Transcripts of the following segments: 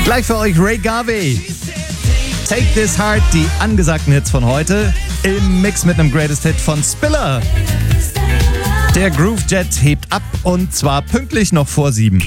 Gleich für euch Ray Garvey. Take This Heart, die angesagten Hits von heute, im Mix mit einem Greatest Hit von Spiller. Der Groove Jet hebt ab und zwar pünktlich noch vor 7.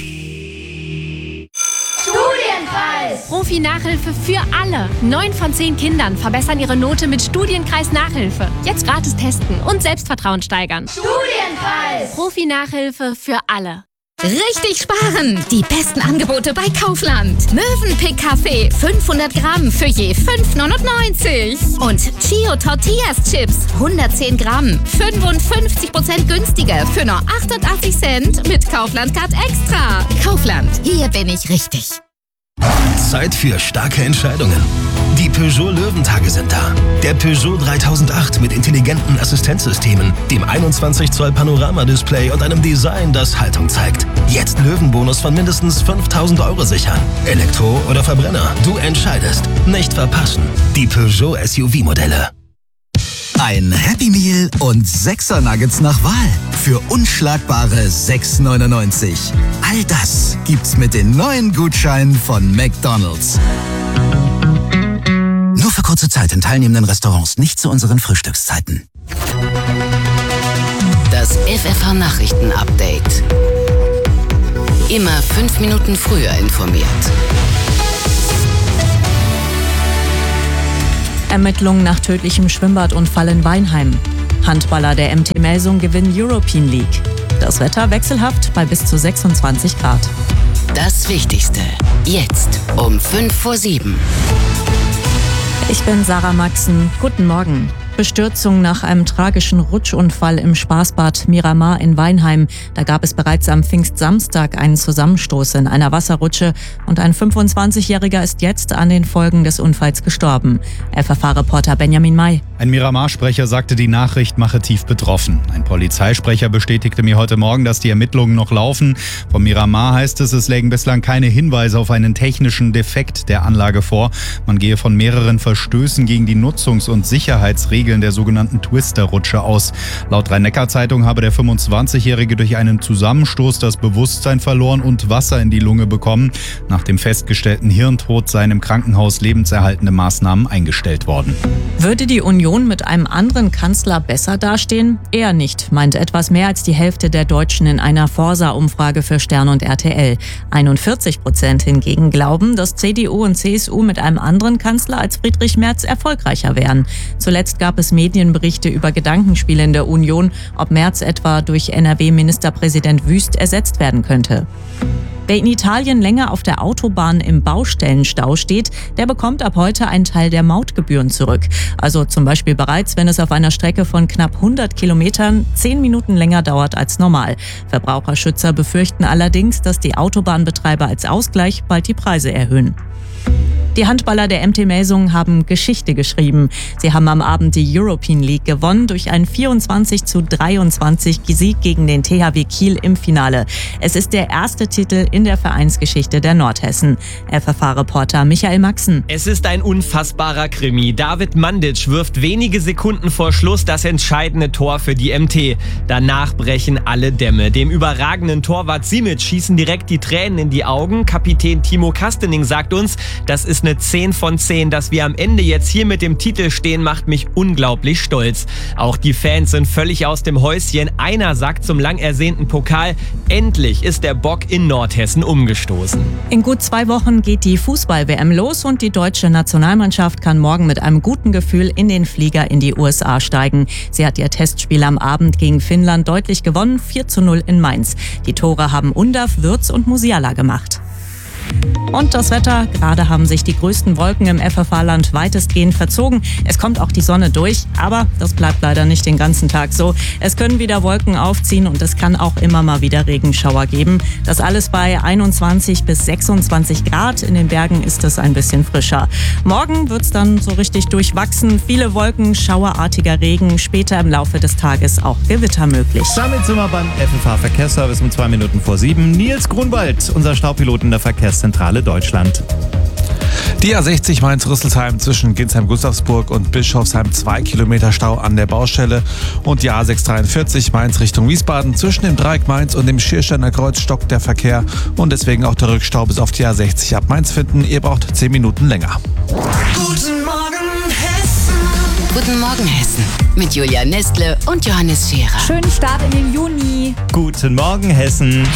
Studienkreis! Profi-Nachhilfe für alle. 9 von 10 Kindern verbessern ihre Note mit Studienkreis-Nachhilfe. Jetzt gratis testen und Selbstvertrauen steigern. Studienkreis! Profi-Nachhilfe für alle. Richtig sparen! Die besten Angebote bei Kaufland. Mövenpick Kaffee 500 Gramm für je 5,99. Und Chio Tortillas Chips 110 Gramm 55% günstiger für nur 88 Cent mit Kaufland Card Extra. Kaufland, hier bin ich richtig. Zeit für starke Entscheidungen. Die Peugeot Löwentage sind da. Der Peugeot 3008 mit intelligenten Assistenzsystemen, dem 21 Zoll Panorama-Display und einem Design, das Haltung zeigt. Jetzt Löwenbonus von mindestens 5.000 € sichern. Elektro oder Verbrenner, du entscheidest. Nicht verpassen. Die Peugeot SUV-Modelle. Ein Happy Meal und 6er Nuggets nach Wahl für unschlagbare 6,99. All das gibt's mit den neuen Gutscheinen von McDonald's. Nur für kurze Zeit in teilnehmenden Restaurants, nicht zu unseren Frühstückszeiten. Das FFH-Nachrichten-Update. Immer 5 Minuten früher informiert. Ermittlungen nach tödlichem Schwimmbadunfall in Weinheim. Handballer der MT Melsung gewinnen European League. Das Wetter wechselhaft bei bis zu 26 Grad. Das Wichtigste. Jetzt um 6:55. Ich bin Sarah Maxen. Guten Morgen. Bestürzung nach einem tragischen Rutschunfall im Spaßbad Miramar in Weinheim. Da gab es bereits am Pfingstsamstag einen Zusammenstoß in einer Wasserrutsche und ein 25-Jähriger ist jetzt an den Folgen des Unfalls gestorben. FFH-Reporter Benjamin May. Ein Miramar-Sprecher sagte, die Nachricht mache tief betroffen. Ein Polizeisprecher bestätigte mir heute Morgen, dass die Ermittlungen noch laufen. Vom Miramar heißt es lägen bislang keine Hinweise auf einen technischen Defekt der Anlage vor. Man gehe von mehreren Verstößen gegen die Nutzungs- und Sicherheitsregeln der sogenannten Twister-Rutsche aus. Laut Rhein-Neckar-Zeitung habe der 25-Jährige durch einen Zusammenstoß das Bewusstsein verloren und Wasser in die Lunge bekommen. Nach dem festgestellten Hirntod seien im Krankenhaus lebenserhaltende Maßnahmen eingestellt worden. Würde die Union mit einem anderen Kanzler besser dastehen? Eher nicht, meint etwas mehr als die Hälfte der Deutschen in einer Forsa-Umfrage für Stern und RTL. 41% hingegen glauben, dass CDU und CSU mit einem anderen Kanzler als Friedrich Merz erfolgreicher wären. Zuletzt gab es Medienberichte über Gedankenspiele in der Union, ob Merz etwa durch NRW-Ministerpräsident Wüst ersetzt werden könnte. Wer in Italien länger auf der Autobahn im Baustellenstau steht, der bekommt ab heute einen Teil der Mautgebühren zurück. Also zum Beispiel bereits, wenn es auf einer Strecke von knapp 100 Kilometern 10 Minuten länger dauert als normal. Verbraucherschützer befürchten allerdings, dass die Autobahnbetreiber als Ausgleich bald die Preise erhöhen. Die Handballer der MT Melsung haben Geschichte geschrieben. Sie haben am Abend die European League gewonnen durch einen 24:23 Sieg gegen den THW Kiel im Finale. Es ist der erste Titel in der Vereinsgeschichte der Nordhessen. FFH-Reporter Michael Maxen. Es ist ein unfassbarer Krimi. David Mandic wirft wenige Sekunden vor Schluss das entscheidende Tor für die MT. Danach brechen alle Dämme. Dem überragenden Torwart Simic schießen direkt die Tränen in die Augen. Kapitän Timo Kastening sagt uns, das ist eine 10 von 10. Dass wir am Ende jetzt hier mit dem Titel stehen, macht mich unglaublich stolz. Auch die Fans sind völlig aus dem Häuschen. Einer sagt zum lang ersehnten Pokal, endlich ist der Bock in Nordhessen umgestoßen. In gut 2 Wochen geht die Fußball-WM los und die deutsche Nationalmannschaft kann morgen mit einem guten Gefühl in den Flieger in die USA steigen. Sie hat ihr Testspiel am Abend gegen Finnland deutlich gewonnen, 4:0 in Mainz. Die Tore haben Undav, Würz und Musiala gemacht. Und das Wetter, gerade haben sich die größten Wolken im FFH-Land weitestgehend verzogen. Es kommt auch die Sonne durch, aber das bleibt leider nicht den ganzen Tag so. Es können wieder Wolken aufziehen und es kann auch immer mal wieder Regenschauer geben. Das alles bei 21 bis 26 Grad. In den Bergen ist es ein bisschen frischer. Morgen wird es dann so richtig durchwachsen. Viele Wolken, schauerartiger Regen. Später im Laufe des Tages auch Gewitter möglich. Damit sind wir beim FFH-Verkehrsservice um 2 Minuten vor 7. Nils Grunwald, unser Staupilot in der Verkehrszentrale Deutschland. Die A60 Mainz-Rüsselsheim zwischen Ginsheim-Gustavsburg und Bischofsheim 2 Kilometer Stau an der Baustelle. Und die A643 Mainz Richtung Wiesbaden zwischen dem Dreieck Mainz und dem Schiersteiner Kreuz stockt der Verkehr und deswegen auch der Rückstau bis auf die A60 ab Mainz finden. Ihr braucht 10 Minuten länger. Guten Morgen, Hessen. Guten Morgen, Hessen. Mit Julia Nestle und Johannes Scherer. Schönen Start in den Juni. Guten Morgen, Hessen.